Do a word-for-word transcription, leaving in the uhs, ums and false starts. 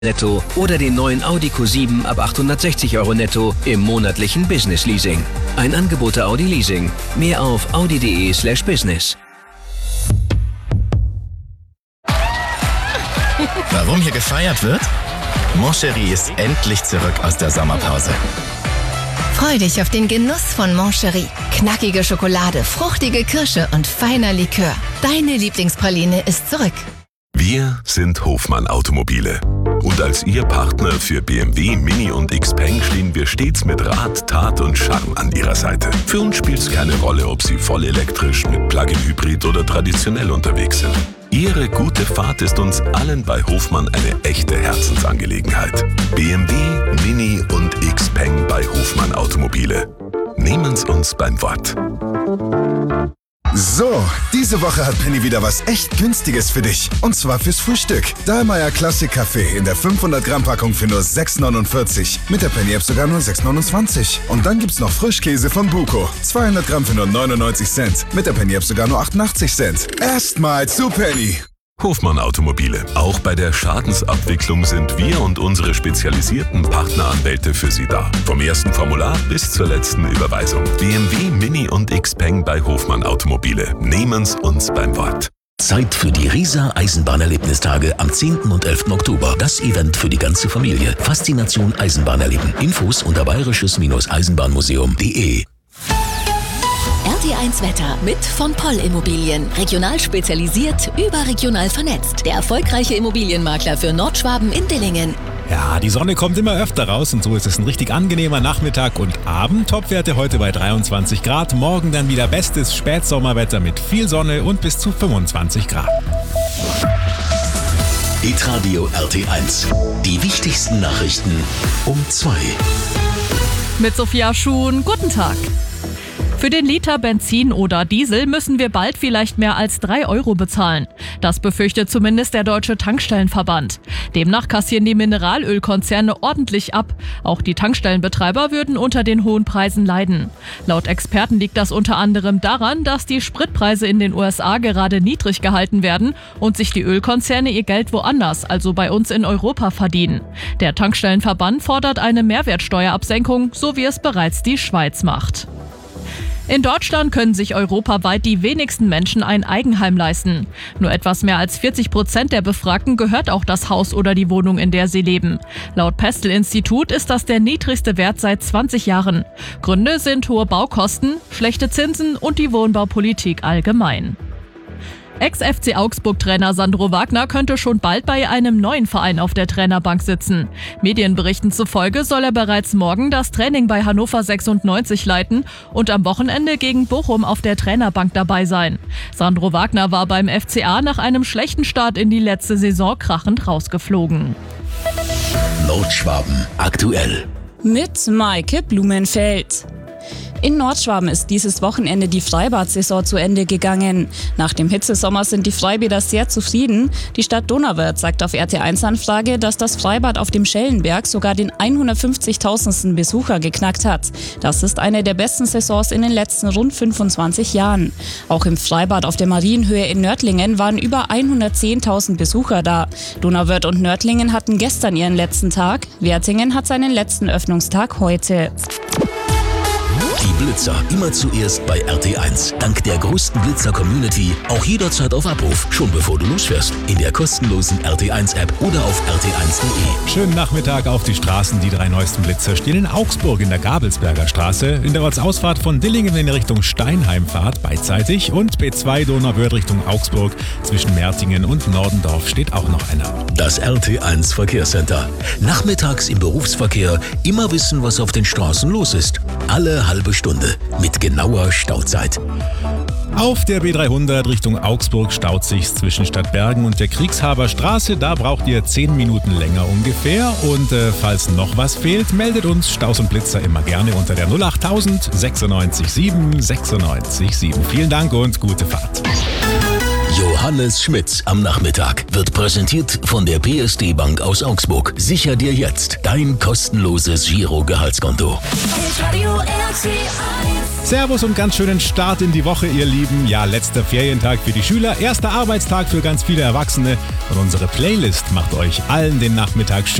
netto oder den neuen Audi Q sieben ab achthundertsechzig Euro netto im monatlichen Business Leasing. Ein Angebot der Audi Leasing. Mehr auf audi.de slash business. Warum hier gefeiert wird? Moncherie ist endlich zurück aus der Sommerpause. Freu dich auf den Genuss von Moncherie. Knackige Schokolade, fruchtige Kirsche und feiner Likör. Deine Lieblingspraline ist zurück. Wir sind Hofmann Automobile. Und als Ihr Partner für B M W, Mini und Xpeng stehen wir stets mit Rat, Tat und Charme an Ihrer Seite. Für uns spielt es keine Rolle, ob Sie voll elektrisch, mit Plug-in-Hybrid oder traditionell unterwegs sind. Ihre gute Fahrt ist uns allen bei Hofmann eine echte Herzensangelegenheit. B M W, Mini und Xpeng bei Hofmann Automobile. Nehmen Sie uns beim Wort. So, diese Woche hat Penny wieder was echt Günstiges für dich. Und zwar fürs Frühstück. Dahlmeier Classic Kaffee in der fünfhundert Gramm Packung für nur sechs neunundvierzig. Mit der Penny App sogar nur sechs neunundzwanzig. Und dann gibt's noch Frischkäse von Buko. zweihundert Gramm für nur neunundneunzig Cent. Mit der Penny App sogar nur achtundachtzig Cent. Erstmal zu Penny. Hofmann Automobile. Auch bei der Schadensabwicklung sind wir und unsere spezialisierten Partneranwälte für Sie da. Vom ersten Formular bis zur letzten Überweisung. B M W, Mini und Xpeng bei Hofmann Automobile. Nehmen's uns beim Wort. Zeit für die Riesa Eisenbahnerlebnistage am zehnten und elften Oktober. Das Event für die ganze Familie. Faszination Eisenbahn erleben. Infos unter bayerisches-eisenbahnmuseum punkt de. R T eins Wetter mit von Poll Immobilien. Regional spezialisiert, überregional vernetzt. Der erfolgreiche Immobilienmakler für Nordschwaben in Dillingen. Ja, die Sonne kommt immer öfter raus und so ist es ein richtig angenehmer Nachmittag und Abend. Topwerte heute bei dreiundzwanzig Grad. Morgen dann wieder bestes Spätsommerwetter mit viel Sonne und bis zu fünfundzwanzig Grad. Hitradio R T eins. Die wichtigsten Nachrichten um zwei. Mit Sophia Schuhn, guten Tag. Für den Liter Benzin oder Diesel müssen wir bald vielleicht mehr als drei Euro bezahlen. Das befürchtet zumindest der Deutsche Tankstellenverband. Demnach kassieren die Mineralölkonzerne ordentlich ab. Auch die Tankstellenbetreiber würden unter den hohen Preisen leiden. Laut Experten liegt das unter anderem daran, dass die Spritpreise in den U S A gerade niedrig gehalten werden und sich die Ölkonzerne ihr Geld woanders, also bei uns in Europa, verdienen. Der Tankstellenverband fordert eine Mehrwertsteuerabsenkung, so wie es bereits die Schweiz macht. In Deutschland können sich europaweit die wenigsten Menschen ein Eigenheim leisten. Nur etwas mehr als vierzig Prozent der Befragten gehört auch das Haus oder die Wohnung, in der sie leben. Laut Pestel-Institut ist das der niedrigste Wert seit zwanzig Jahren. Gründe sind hohe Baukosten, schlechte Zinsen und die Wohnbaupolitik allgemein. Ex-F C Augsburg-Trainer Sandro Wagner könnte schon bald bei einem neuen Verein auf der Trainerbank sitzen. Medienberichten zufolge soll er bereits morgen das Training bei Hannover sechsundneunzig leiten und am Wochenende gegen Bochum auf der Trainerbank dabei sein. Sandro Wagner war beim F C A nach einem schlechten Start in die letzte Saison krachend rausgeflogen. Nordschwaben aktuell. Mit Maike Blumenfeld. In Nordschwaben ist dieses Wochenende die Freibad-Saison zu Ende gegangen. Nach dem Hitzesommer sind die Freibäder sehr zufrieden. Die Stadt Donauwörth sagt auf R T eins Anfrage, dass das Freibad auf dem Schellenberg sogar den hundertfünfzigtausendsten Besucher geknackt hat. Das ist eine der besten Saisons in den letzten rund fünfundzwanzig Jahren. Auch im Freibad auf der Marienhöhe in Nördlingen waren über hundertzehntausend Besucher da. Donauwörth und Nördlingen hatten gestern ihren letzten Tag. Wertingen hat seinen letzten Öffnungstag heute. Die Blitzer immer zuerst bei R T eins. Dank der größten Blitzer-Community auch jederzeit auf Abruf, schon bevor du losfährst. In der kostenlosen R T eins App oder auf r t eins punkt de. Schönen Nachmittag auf die Straßen. Die drei neuesten Blitzer stehen in Augsburg in der Gabelsberger Straße, in der Ortsausfahrt von Dillingen in Richtung Steinheimfahrt beidseitig und B zwei Donauwörth Richtung Augsburg. Zwischen Mertingen und Nordendorf steht auch noch einer. Das R T eins Verkehrscenter. Nachmittags im Berufsverkehr immer wissen, was auf den Straßen los ist. Alle halbe Stunde mit genauer Stauzeit. Auf der B dreihundert Richtung Augsburg staut sich's zwischen Stadtbergen und der Kriegshaber Straße. Da braucht ihr zehn Minuten länger ungefähr. Und äh, falls noch was fehlt, meldet uns Staus und Blitzer immer gerne unter der null achttausend sechsundneunzig sieben sechsundneunzig sieben. Vielen Dank und gute Fahrt. Johannes Schmitz am Nachmittag wird präsentiert von der P S D Bank aus Augsburg. Sicher dir jetzt dein kostenloses Giro-Gehaltskonto. Radio R T eins Servus und ganz schönen Start in die Woche, ihr Lieben. Ja, letzter Ferientag für die Schüler, erster Arbeitstag für ganz viele Erwachsene. Und unsere Playlist macht euch allen den Nachmittag schön.